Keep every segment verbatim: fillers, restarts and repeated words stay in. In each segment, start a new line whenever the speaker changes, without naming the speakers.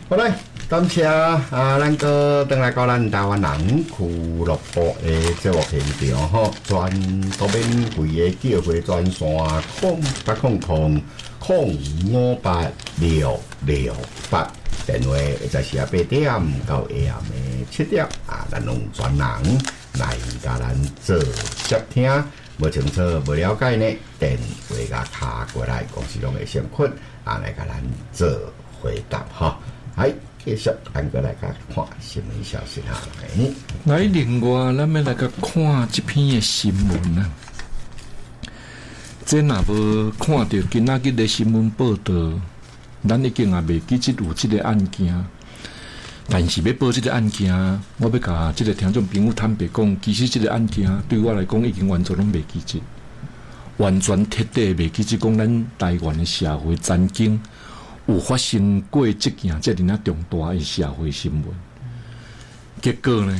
好嘞，感谢啊，咱个等来到咱台湾人俱乐部的节目现场吼，全都免费的叫回专线空八空空空五八六六八，电话会在是啊八点到下暗的七点啊，咱用专人来甲咱做接听。无清楚、无了解呢，电话甲卡过来，公司拢会先困啊来甲咱做回答哈。来，继续咱过来甲看新闻消息下来。
来，另外咱要来甲看这篇的新闻啊。这若无看到今仔日的新闻报道，咱已经也袂记即有即个案件。但是要报这个案件，我要甲这个听众朋友坦白讲，其实这个案件对我来讲已经完全拢袂记得，完全彻底袂记得。讲咱台湾的社会曾经有发生过这件这尔啊重大的社会新闻，结果呢，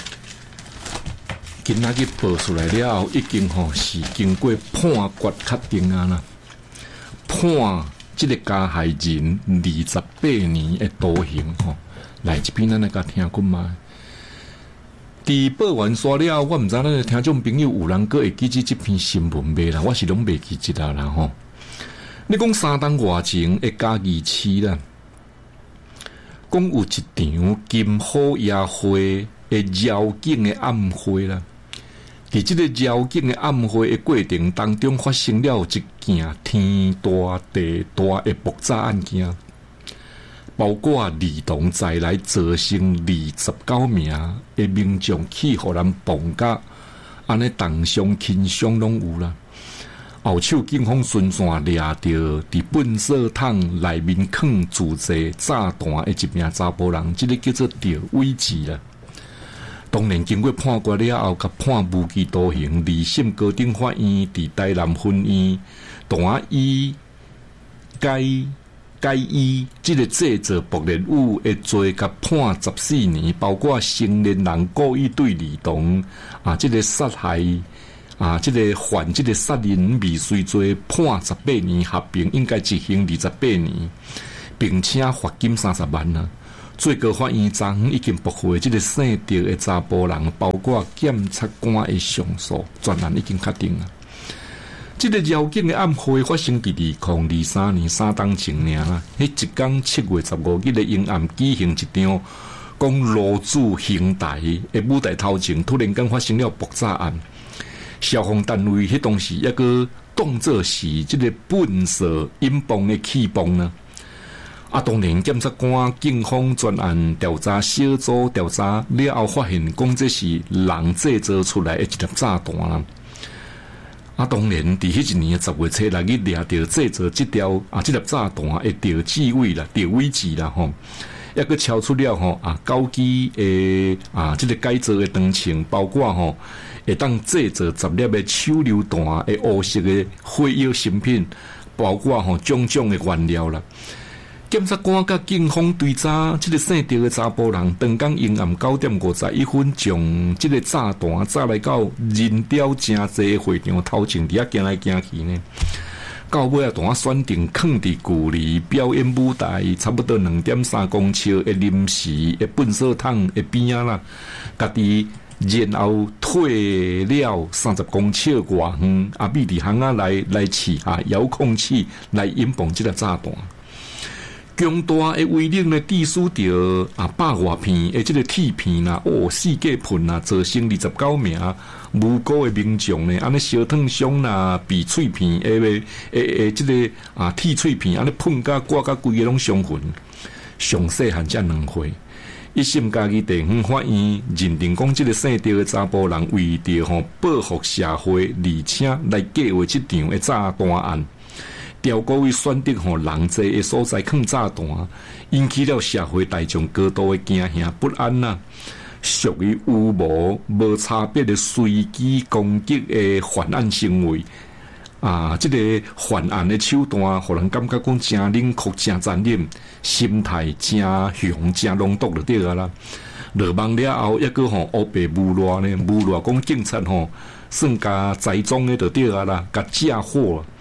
今仔日报出来了后，已经吼是经过判决确定啊啦，判这个加害人二十八年的徒刑吼。来这边咱来甲听看嘛。伫报完刷了，我毋知咱的听众朋友有人个会记起这篇新闻未啦？我是拢袂记起啦啦吼。你讲三当外前的嘉义市啦，讲有一场金虎夜会的绕境的暗会啦。伫这个绕境的暗会的过程当中，发生了一件天大地大的爆炸案件。包括儿童在内造成二十九名的民众去互人绑架，安尼重伤轻伤拢有啦。后手警方宣传掠到伫粪扫桶内面藏自制炸弹的一名查甫人，即、这个叫做赵伟志啦。当然，经过判决了后，甲判无期徒刑。二审高等法院伫台南分院单以该。该依这个制作爆裂物的罪，甲判十四年，包括成年人故意对儿童啊，这个杀害啊，这个犯这个杀人未遂罪，判十八年，合并应该执行二十八年，并且罚金三十万啊。最高法院昨昏已经驳回这个姓赵的查甫人，包括检察官的上诉，专案已经确定了。这个绕境的暗会发生伫二零二三年三当前尔啦，迄一天七月十五日的阴暗举行一场讲罗子刑台的舞台头前，突然间发生了爆炸案。消防单位迄当时一个当作是这个粪扫引爆的气bomb呢。啊，当然检察官、警方专案调查小组调查了后，发现讲这是人制造出来的一粒炸弹啦。啊，当然，伫迄一年十月初六日掠到制造这条啊，这粒炸弹的赵志伟啦、赵伟志啦吼，抑个超出了吼啊高级诶啊，这个改造的长程，包括吼会当制造十粒的手榴弹的乌色的火药芯片，包括吼种种的原料啦。检察官甲警方追查这个姓赵的查甫人，当天阴暗九点五十一分，将这个炸弹炸来到人雕真济会场头前，伫遐行来行去呢。到尾啊，弹选定放伫距离表演舞台差不多两点三公尺的临时的粪扫桶的边啊啦，家己然后退了三十公尺外远，啊，秘伫巷仔来来试下遥控器来引爆这个炸弹。强大的威力呢，致使着啊百外片的这个铁片啦，哦，四界喷啦，造成二十九名无辜的民众呢，安尼烧烫伤啦，被碎片诶诶诶，这个啊铁碎片安尼喷甲挂甲规个拢伤痕，上细汉才两岁。一审家己地方法院认定讲，这个姓赵的查甫人为着吼报复社会，而且来计划这场的炸弹案。调高为选择吼人济的所在放炸弹，引起了社会大众高度的惊吓不安呐，属于有无无差别的随机攻击的犯案行为啊！这个犯案的手段，互人感觉讲真冷酷、真残忍，心态真凶、真冷毒就对啊啦。落网了后，一个吼黑白无赖呢，无赖讲警察吼算加栽赃的就对啊啦，加嫁祸。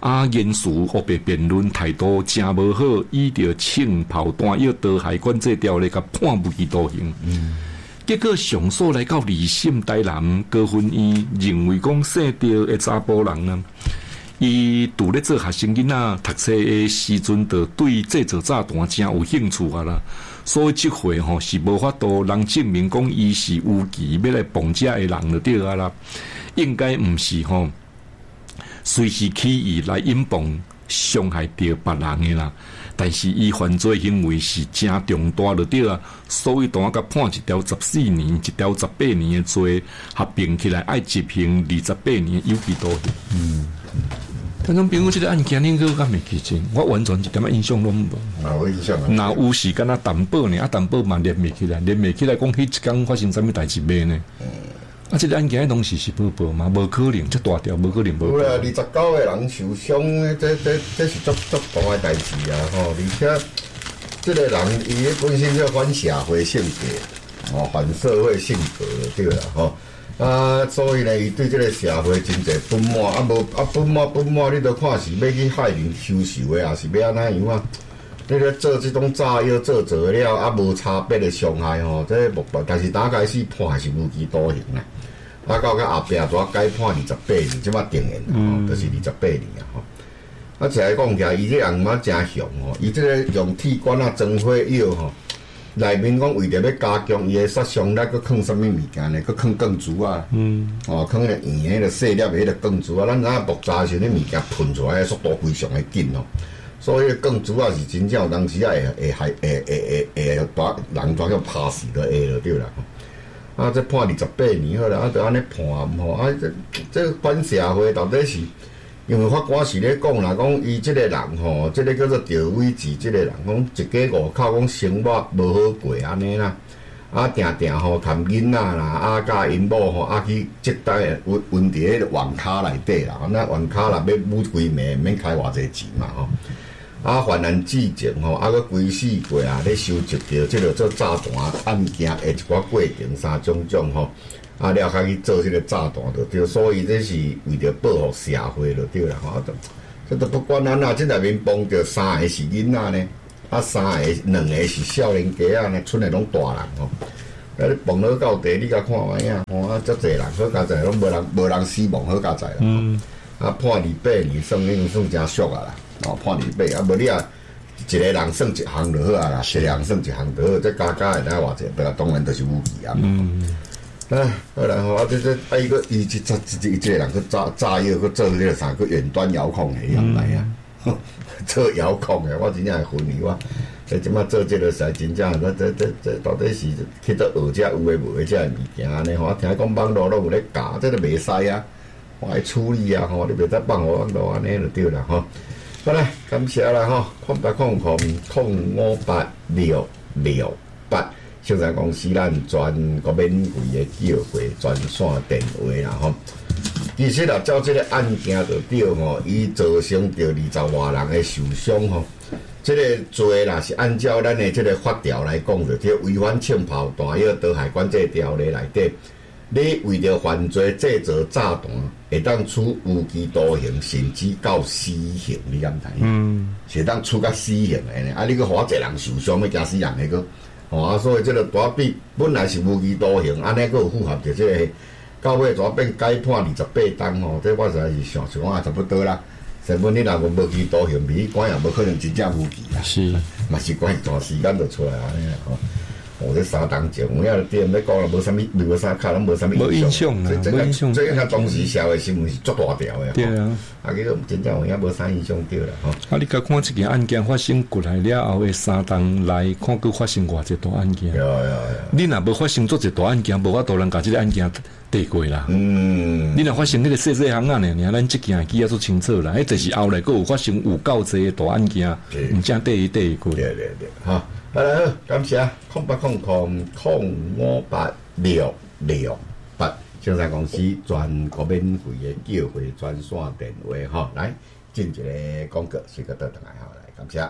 啊，言辞黑白辩论态度真无好，以着枪炮弹药刀械管制条例，甲判无期徒刑。嗯，结果上诉来到二审台南高分院，认为讲姓赵的查甫人呢，伊拄咧做学生囡仔读册的时阵，就对制作炸弹真有兴趣啊啦。所以即回吼是无法度人证明讲伊是有期要来绑架的人就对啊啦，应该毋是吼随时起意来引绑伤害到别人的啦。但是伊犯罪行为是真重大就对啊，所以当甲判一条十四年、一条十八年的罪，合并起来爱执行二十八年有期徒刑。嗯。但种比如这个案件，恁个敢袂记清？我完全一点仔印象拢无。
哪有印象啊？
哪有时间啊？担保呢？啊，担保嘛连袂起来，连袂起来，讲迄一天发生啥物代志袂呢？嗯、啊，这个案件拢是是报报嘛？无可能，这大条无可能无。
有啦，二十九个人受伤，这这这是足足大个代志啊！吼，而且这个人伊本身就反社会性格，哦，反社会性格对啦，吼。啊，所以呢，伊对这个社会真侪不满，啊无啊不满不满，你都看是要去害人收仇的，还是要安怎样啊？你咧做这种炸药做做了，啊无差别的伤害吼，这无，但是打开始判还是无期徒刑啦。啊，到个后壁拄啊改判二十八年，即马定验啦，吼，就是二十八年啊，吼。啊，一来讲起来，伊这人嘛真凶吼，伊这个用铁管啊、装火药吼。内面讲为着要加强伊诶杀伤力，佮放什么物件呢？佮放钢珠啊，嗯，哦，放个圆迄个细粒诶迄个钢珠啊，咱知影爆炸时阵，物件喷出来诶速度非常诶紧哦。所以钢珠啊是真正有当时啊会会害会会会会把人抓叫拍死都会了对啦。啊，这判二十八年好啦，啊，就安尼判吼，啊，这这反社会到底是？因为法官是咧讲啦，讲伊即个人吼，即、這个叫做赵伟志，即个人讲一家五口讲生活无好过安尼啦，啊，定定吼含囡仔啦，啊，甲因某吼，啊去接待温温伫迄个网咖内底啦，那网咖啦要舞规暝，免开偌济钱嘛吼，啊，犯案之前吼，啊，佮规死过啊，咧收集着即个做炸弹案件诶一寡过程三种种吼。啊，了开去做这个炸弹就对，所以这是为着保护社会就对啦吼。这都不管安那，这内面绑着三个是囡仔呢，啊三个两个是少年家啊呢，剩的拢大人吼。啊，你绑到到地，你甲看卖影吼，啊，遮济人好加载，拢无人无人死亡好加载啦。嗯。啊，判二八年算已经算真俗啊啦，哦，判二八啊，无你啊，一个人算一项就好啊啦，一个人算一项就好，这加加会哪偌济？不啦，当然就是无期啊。嗯。啊，好啦吼，啊，这这啊，伊个伊一炸一一个人去炸炸药，去做迄个啥，去远端遥控的样来啊，做遥控的，我真正会昏迷我。这即马做这个事，真正这这这这到底是去到学者有诶无诶这物件安尼吼？听讲网络拢有咧教，这都袂使啊，我爱处理啊吼，你袂使放互网络安尼就对啦吼。好啦，感谢啦吼，空八空空空五八六六八。生产公司咱全国免费的叫过专线电话啦吼。其实啊，照这个案件就对吼，伊造成着二十外人的受伤吼。这个罪啦是按照咱的这个法条来讲着，这违反枪炮弹药刀械管制条例内底，你为着犯罪制造炸弹，会当处无期徒刑，甚至到死刑，你敢知？嗯，是当处到死刑的呢。啊，你个偌济人受伤，要惊死人的个。哦啊，所以这个大比本来是无期徒刑，安尼佫有符合着这个，到尾怎变改判二十八档吼？这我实在是想想讲也差不多啦。根本你若无无期徒刑，比关也无可能真正无期啦。
是，
嘛是关一段时间就出来安尼啦吼。哦，这三档前，我遐点要讲了，无啥物，无啥卡，拢无啥物
印象啦，无印象。
最近较当时社会新闻是足大条的。
对啊，
啊，结果真正有影无啥印象对啦吼。
啊，你甲看这件案件发生过来了后的三档来看，佮发生偌济大案件。
有有有。
你若无发生做一大案件，无法度人甲这个案件对过啦。嗯。你若发生迄个细细项啊呢，咱这件记啊足清楚啦。迄就是后来佮有发生有够济大案件，毋正对伊对过。
对对对，哈。好啦，感谢空八空空空五八六六八，生产公司全国免费的叫回专线电话吼，来进一个广告，随个倒转来吼，来感谢。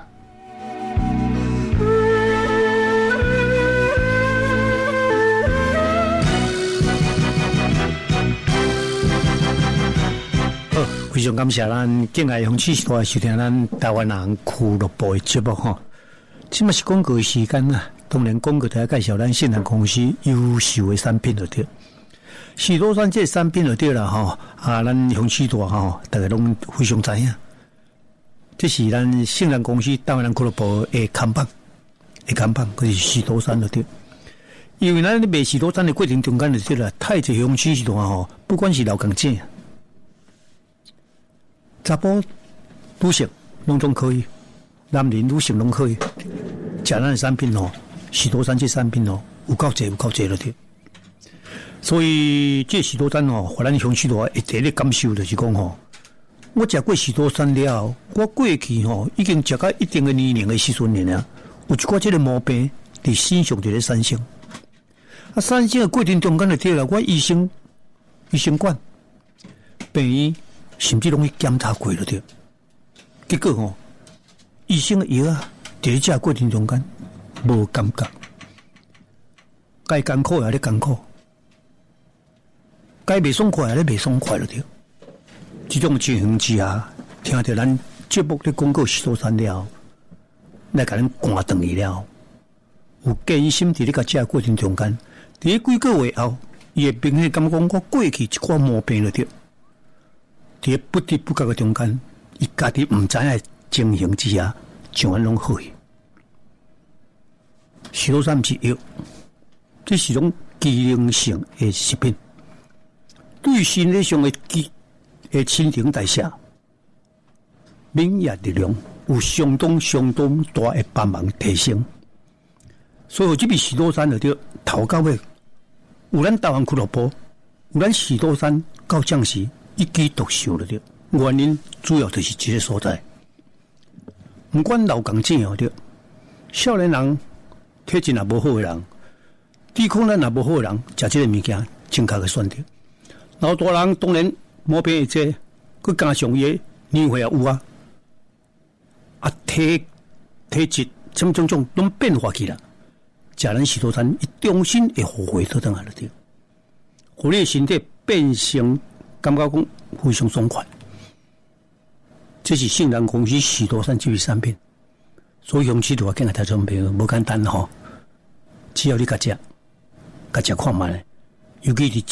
好，非常感谢咱敬爱雄起时代收听咱台湾人俱乐部的节目吼。即嘛是广告的时间啊，当然广告就要介绍咱信任公司优秀的产品就对。许多咱这产品就对啦吼，啊，咱雄起大吼，大家拢非常知影。这是咱信任公司台湾人俱乐部的看板，的看板，就是许多山就对。因为咱卖许多山的过程中间就对啦，太济雄起时代吼，不管是老港姐。查甫、女性拢总可以，男人、女性拢可以。食咱的产品哦，许多山这产品哦，有够济，有够济了的。所以这许多山哦，互咱雄起大一第一感受就是讲吼，我食过许多山了，我过去吼已经食到一定的年龄的时阵了，有一寡这个毛病伫身上就咧产生。啊，产生的过程中间就对了，我医生、医生管、病院。甚至拢去检查过了对，结果吼，医生的药啊，伫食过程中间无感觉，该艰苦也咧艰苦，该袂爽快也咧袂爽快了对。这种情形之下，听到咱节目咧广告许多山了，来甲咱赶断去了，有艰辛伫咧甲食过程中间，伫几个月后，伊会明显感觉我过去一寡毛病了对。在不知不觉的中间，伊家己唔知影情形之下，就安拢好去。许多山是药，这是种机能性的食品，对身体上的机的新陈代谢、免疫力量有相当相当大的帮忙提升。所以这笔许多山就对头到尾，有咱台湾俱乐部，有咱许多山到将士。一举独秀了对，原因主要就是这个所在。不管老港姐哦对，少年人体质也无好的人，抵抗力也无好的人，食这个物件正确的选择。老大人当然毛病会多，佮加上伊的年岁也有啊，啊体体质种种种拢变化起来，食咱许多餐一重新会后悔倒转来了对，互你的身体变成。感觉讲非常爽快，这是信任公司许多山这类产品，所以雄起大今日听众朋友无简单吼，只要你甲食，甲食看卖，尤其是